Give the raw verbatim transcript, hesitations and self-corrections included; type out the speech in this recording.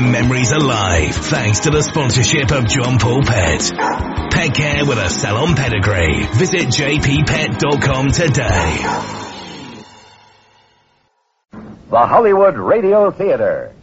Memories alive thanks to the sponsorship of John Paul Pet. Pet care with a salon pedigree. Visit j p pet dot com today. The Hollywood Radio Theater